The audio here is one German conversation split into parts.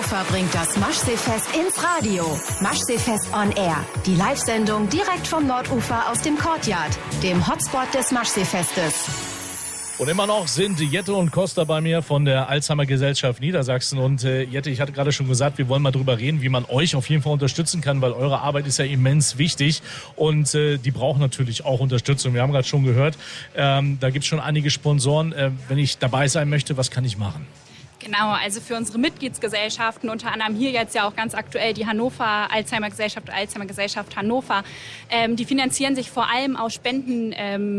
Hannover bringt das Maschseefest ins Radio. Maschseefest on Air. Die Live-Sendung direkt vom Nordufer aus dem Courtyard, dem Hotspot des Maschseefestes. Und immer noch sind Jette und Costa bei mir von der Alzheimer-Gesellschaft Niedersachsen. Und Jette, ich hatte gerade schon gesagt, wir wollen mal drüber reden, wie man euch auf jeden Fall unterstützen kann, weil eure Arbeit ist ja immens wichtig und die braucht natürlich auch Unterstützung. Wir haben gerade schon gehört, da gibt es schon einige Sponsoren. Wenn ich dabei sein möchte, was kann ich machen? Genau, also für unsere Mitgliedsgesellschaften, unter anderem hier jetzt ja auch ganz aktuell die Hannover Alzheimer-Gesellschaft, Alzheimer-Gesellschaft Hannover, die finanzieren sich vor allem aus Spenden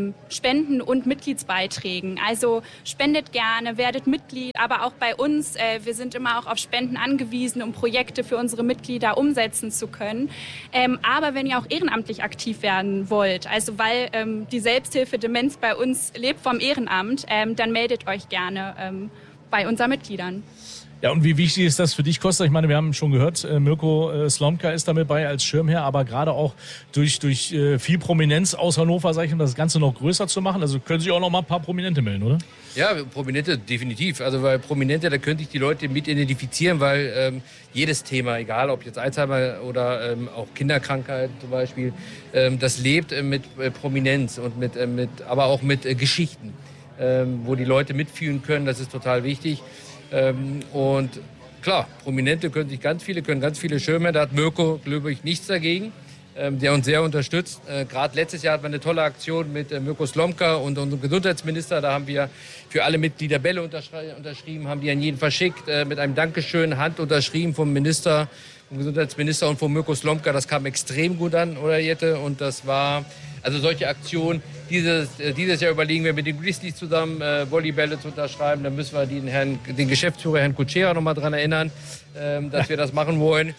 und Mitgliedsbeiträgen. Also spendet gerne, werdet Mitglied, aber auch bei uns, wir sind immer auch auf Spenden angewiesen, um Projekte für unsere Mitglieder umsetzen zu können. Aber wenn ihr auch ehrenamtlich aktiv werden wollt, also weil die Selbsthilfe Demenz bei uns lebt vom Ehrenamt, dann meldet euch gerne bei unseren Mitgliedern. Ja, und wie wichtig ist das für dich, Costa? Ich meine, wir haben schon gehört, Mirko Slomka ist damit bei als Schirmherr, aber gerade auch durch viel Prominenz aus Hannover, sag ich, um das Ganze noch größer zu machen. Also können sich auch noch mal ein paar Prominente melden, oder? Ja, Prominente definitiv. Also weil Prominente, da könnte ich die Leute mit identifizieren, weil jedes Thema, egal ob jetzt Alzheimer oder auch Kinderkrankheit zum Beispiel, das lebt mit Prominenz und aber auch mit Geschichten. Wo die Leute mitfühlen können, das ist total wichtig. Und klar, Prominente können ganz viele Schirmherren, da hat Mirko, glaube ich, nichts dagegen, der uns sehr unterstützt. Gerade letztes Jahr hatten wir eine tolle Aktion mit Mirko Slomka und unserem Gesundheitsminister, da haben wir für alle Mitglieder Bälle unterschrieben, haben die an jeden verschickt, mit einem Dankeschön, Hand unterschrieben vom Minister, vom Gesundheitsminister und von Mirko Slomka. Das kam extrem gut an, oder Jette? Und das war, also solche Aktionen, dieses Jahr überlegen wir mit den Grizzlies zusammen Volleybälle zu unterschreiben. Dann müssen wir den Geschäftsführer Herrn Kutschera noch mal daran erinnern, dass wir das machen wollen.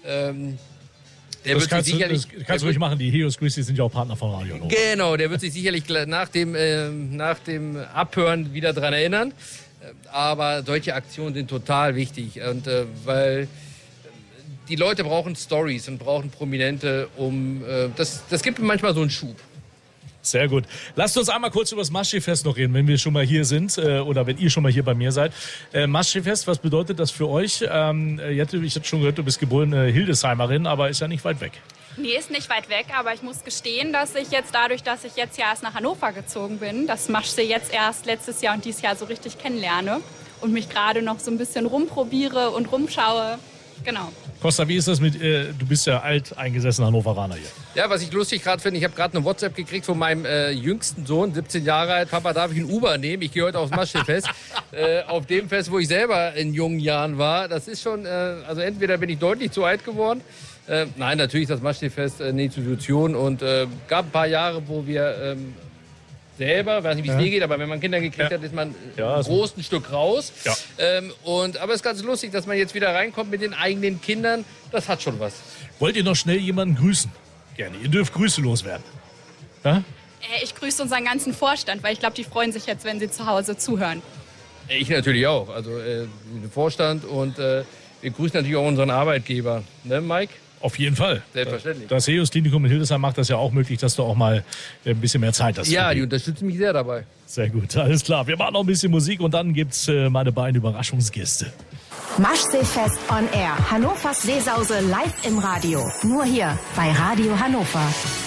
Das kannst du ruhig machen, die Heos Grizzlies sind ja auch Partner von Radio Hannover. Genau, der wird sich sicherlich nach dem Abhören wieder daran erinnern. Aber solche Aktionen sind total wichtig. Und weil die Leute brauchen Stories und brauchen Prominente, das gibt manchmal so einen Schub. Sehr gut. Lasst uns einmal kurz über das Maschseefest noch reden, wenn wir schon mal hier sind oder wenn ihr schon mal hier bei mir seid. Maschseefest, was bedeutet das für euch? Jette, ich habe schon gehört, du bist geborene Hildesheimerin, aber ist ja nicht weit weg. Nee, ist nicht weit weg, aber ich muss gestehen, dass ich jetzt dadurch, dass ich jetzt ja erst nach Hannover gezogen bin, das Maschsee jetzt erst letztes Jahr und dieses Jahr so richtig kennenlerne und mich gerade noch so ein bisschen rumprobiere und rumschaue. Genau. Costa, wie ist das mit, du bist ja alteingesessener Hannoveraner hier. Ja, was ich lustig gerade finde, ich habe gerade eine WhatsApp gekriegt von meinem jüngsten Sohn, 17 Jahre alt. Papa, darf ich ein Uber nehmen? Ich gehe heute aufs Maschseefest. Auf dem Fest, wo ich selber in jungen Jahren war. Das ist schon, also entweder bin ich deutlich zu alt geworden. Nein, natürlich ist das Maschseefest eine Institution und gab ein paar Jahre, wo wir selber, weiß nicht, wie es dir geht, aber wenn man Kinder gekriegt hat, ist man ein großes Stück raus. Ja. Aber es ist ganz lustig, dass man jetzt wieder reinkommt mit den eigenen Kindern. Das hat schon was. Wollt ihr noch schnell jemanden grüßen? Gerne. Ihr dürft Grüße loswerden. Ja? Ich grüße unseren ganzen Vorstand, weil ich glaube, die freuen sich jetzt, wenn sie zu Hause zuhören. Ich natürlich auch. Also den Vorstand und wir grüßen natürlich auch unseren Arbeitgeber. Ne, Mike? Auf jeden Fall. Selbstverständlich. Das Heos Klinikum in Hildesheim macht das ja auch möglich, dass du auch mal ein bisschen mehr Zeit hast. Ja, die unterstützen mich sehr dabei. Sehr gut, alles klar. Wir machen noch ein bisschen Musik und dann gibt's meine beiden Überraschungsgäste. Maschseefest on Air. Hannovers Seesause live im Radio. Nur hier bei Radio Hannover.